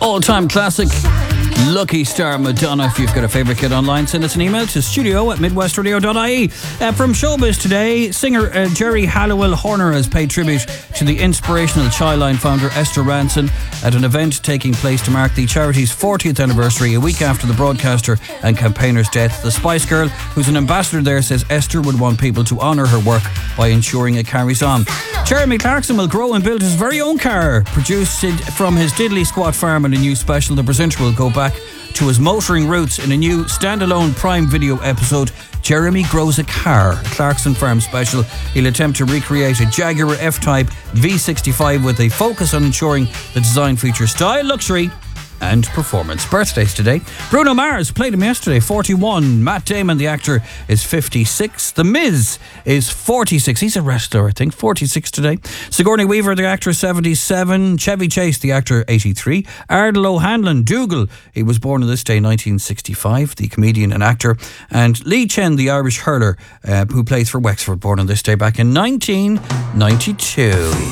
All-time classic, Lucky Star Madonna. If you've got a favourite kid online, send us an email to studio@midwestradio.ie. From showbiz today, singer Jerry Halliwell Horner has paid tribute to the inspirational Childline founder Esther Rantzen at an event taking place to mark the charity's 40th anniversary, a week after the broadcaster and campaigner's death. The Spice Girl, who's an ambassador there, says Esther would want people to honour her work by ensuring it carries on. Jeremy Clarkson will grow and build his very own car, produced from his Diddley Squat farm in a new special. The presenter will go back to his motoring roots in a new standalone Prime Video episode, Jeremy Grows a Car, a Clarkson Farm special. He'll attempt to recreate a Jaguar F-Type V65 with a focus on ensuring the design features style, luxury and performance. Birthdays today. Bruno Mars, played him yesterday, 41. Matt Damon, the actor, is 56. The Miz is 46. He's a wrestler, I think. 46 today. Sigourney Weaver, the actor, 77. Chevy Chase, the actor, 83. Ardal O'Hanlon, Dougal, he was born on this day, 1965, the comedian and actor. And Lee Chen, the Irish hurler, who plays for Wexford, born on this day back in 1992.